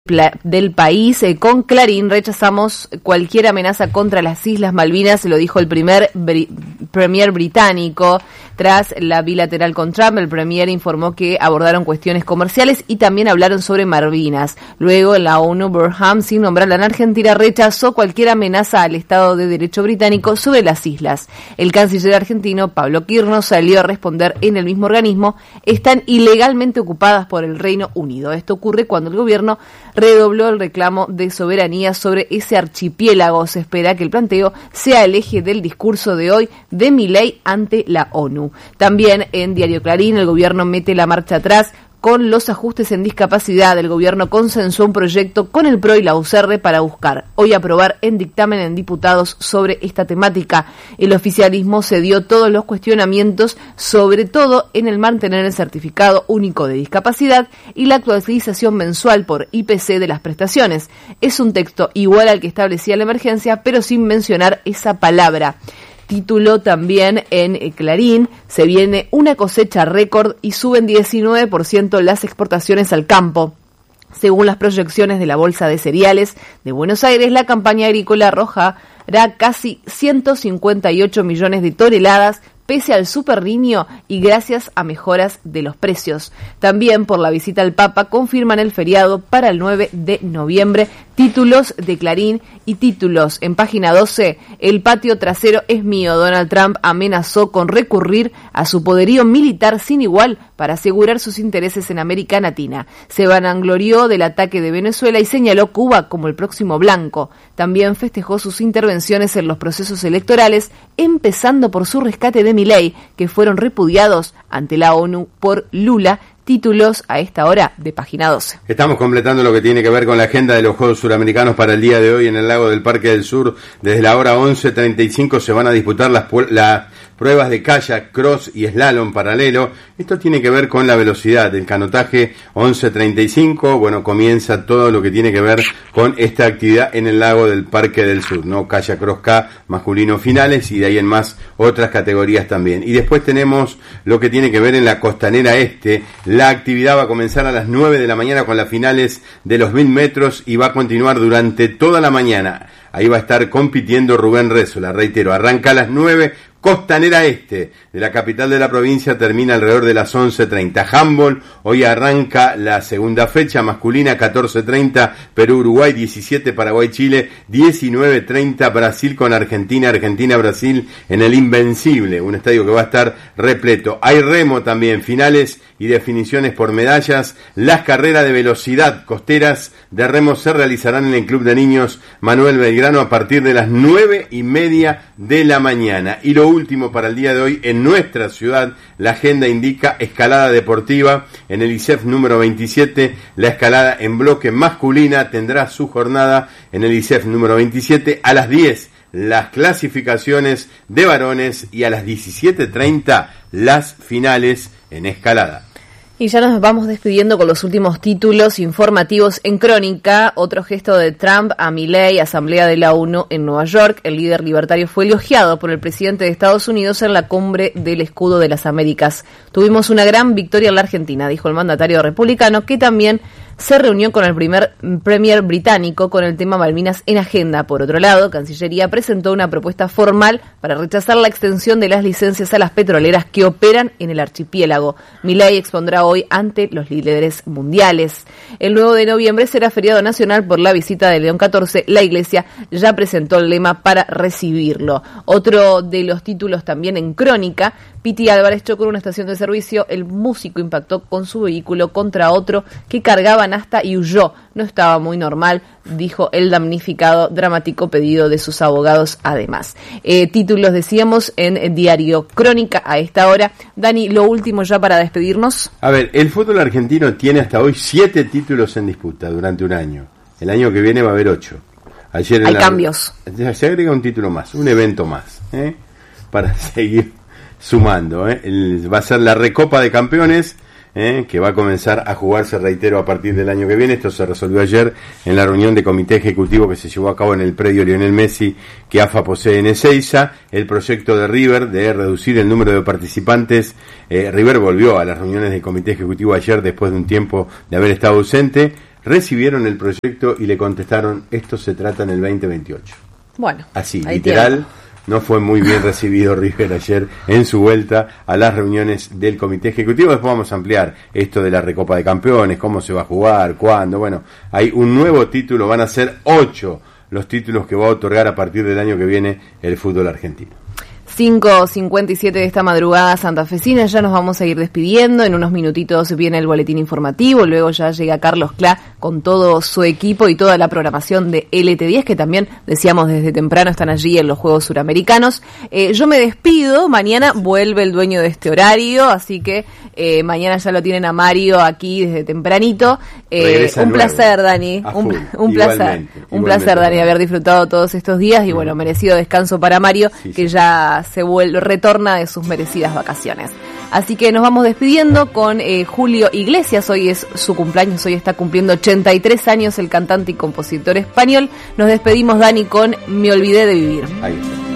del país. Con Clarín rechazamos cualquier amenaza contra las Islas Malvinas, lo dijo el premier británico. Tras la bilateral con Trump, el premier informó que abordaron cuestiones comerciales y también hablaron sobre Malvinas. Luego, en la ONU, Burham, sin nombrarla en Argentina, rechazó cualquier amenaza al Estado de Derecho británico sobre las islas. El canciller argentino, Pablo Quirno, salió a responder en el mismo organismo: están ilegalmente ocupadas por el Reino Unido. Esto ocurre cuando el gobierno redobló el reclamo de soberanía sobre ese archipiélago. Se espera que el planteo sea el eje del discurso de hoy de Milei ante la ONU. También en Diario Clarín, el gobierno mete la marcha atrás con los ajustes en discapacidad. El gobierno consensuó un proyecto con el PRO y la UCR para buscar hoy aprobar en dictamen en diputados sobre esta temática. El oficialismo cedió todos los cuestionamientos, sobre todo en el mantener el certificado único de discapacidad y la actualización mensual por IPC de las prestaciones. Es un texto igual al que establecía la emergencia, pero sin mencionar esa palabra. Título también en Clarín: se viene una cosecha récord y suben 19% las exportaciones al campo. Según las proyecciones de la Bolsa de Cereales de Buenos Aires, la campaña agrícola arrojará casi 158 millones de toneladas, pese al Super Niño y gracias a mejoras de los precios. También por la visita al Papa confirman el feriado para el 9 de noviembre. Títulos de Clarín y títulos en página 12. El patio trasero es mío. Donald Trump amenazó con recurrir a su poderío militar sin igual para asegurar sus intereses en América Latina. Se vanaglorió del ataque de Venezuela y señaló Cuba como el próximo blanco. También festejó sus intervenciones en los procesos electorales, empezando por su rescate de Milei, que fueron repudiados ante la ONU por Lula. Títulos a esta hora de página 12. Estamos completando lo que tiene que ver con la agenda de los Juegos Suramericanos para el día de hoy en el lago del Parque del Sur. Desde la hora 11:35 se van a disputar las pruebas de kayak, cross y slalom paralelo. Esto tiene que ver con la velocidad del canotaje. 11:35, bueno, comienza todo lo que tiene que ver con esta actividad en el lago del Parque del Sur, ¿no? Kayak, cross K, masculino finales y de ahí en más otras categorías también. Y después tenemos lo que tiene que ver en la costanera este. La actividad va a comenzar a las 9 de la mañana con las finales de los 1000 metros y va a continuar durante toda la mañana. Ahí va a estar compitiendo Rubén Rézola. Reitero, arranca a las 9, Costanera Este de la capital de la provincia, termina alrededor de las 11:30. Handball, hoy arranca la segunda fecha masculina, 14:30 Perú-Uruguay, 17 Paraguay-Chile, 19:30 Brasil con Argentina, Argentina-Brasil en el Invencible, un estadio que va a estar repleto. Hay remo también, finales y definiciones por medallas. Las carreras de velocidad costeras de remo se realizarán en el Club de Niños Manuel Belgrano a partir de las 9:30 de la mañana. Y lo último para el día de hoy, en nuestra ciudad, la agenda indica escalada deportiva en el ISEF número 27. La escalada en bloque masculina tendrá su jornada en el ISEF número 27 a las 10. Las clasificaciones de varones y a las 17:30 las finales en escalada. Y ya nos vamos despidiendo con los últimos títulos informativos en Crónica. Otro gesto de Trump a Milei, asamblea de la ONU en Nueva York. El líder libertario fue elogiado por el presidente de Estados Unidos en la cumbre del Escudo de las Américas. Tuvimos una gran victoria en la Argentina, dijo el mandatario republicano, que también se reunió con el premier británico con el tema Malvinas en agenda. Por otro lado, Cancillería presentó una propuesta formal para rechazar la extensión de las licencias a las petroleras que operan en el archipiélago. Milei expondrá hoy ante los líderes mundiales. El 9 de noviembre será feriado nacional por la visita de León XIV. La Iglesia ya presentó el lema para recibirlo. Otro de los títulos también en Crónica: Piti Álvarez chocó en una estación de servicio. El músico impactó con su vehículo contra otro que cargaba nafta y huyó. No estaba muy normal, dijo el damnificado. Dramático pedido de sus abogados además. Títulos decíamos en Diario Crónica a esta hora. Dani, lo último ya para despedirnos. A ver, el fútbol argentino tiene hasta hoy 7 títulos en disputa durante un año. El año que viene va a haber 8. Ayer hay cambios. Se agrega un título más, un evento más, para seguir sumando. Va a ser la Recopa de Campeones, que va a comenzar a jugarse, reitero, a partir del año que viene. Esto se resolvió ayer en la reunión de comité ejecutivo que se llevó a cabo en el predio Lionel Messi que AFA posee en Ezeiza. El proyecto de River de reducir el número de participantes. River volvió a las reuniones del comité ejecutivo ayer después de un tiempo de haber estado ausente. recibieron el proyecto y le contestaron, esto se trata en el 2028. Bueno, así, literal. Tiempo. No fue muy bien recibido River ayer en su vuelta a las reuniones del comité ejecutivo. Después vamos a ampliar esto de la Recopa de Campeones, cómo se va a jugar, cuándo. Bueno, hay un nuevo título, van a ser 8 los títulos que va a otorgar a partir del año que viene el fútbol argentino. 5:57 de esta madrugada santafesina, ya nos vamos a ir despidiendo, en unos minutitos viene el boletín informativo, luego ya llega Carlos Clá con todo su equipo y toda la programación de LT10, que también, decíamos desde temprano, están allí en los Juegos Suramericanos. Yo me despido, mañana vuelve el dueño de este horario, así que mañana ya lo tienen a Mario aquí desde tempranito. Un placer, Dani, un placer, Dani, haber disfrutado todos estos días y bueno, merecido descanso para Mario, que ya retorna de sus merecidas vacaciones. Así que nos vamos despidiendo con Julio Iglesias, hoy es su cumpleaños, hoy está cumpliendo 83 años el cantante y compositor español. Nos despedimos, Dani, con Me olvidé de vivir. Ahí.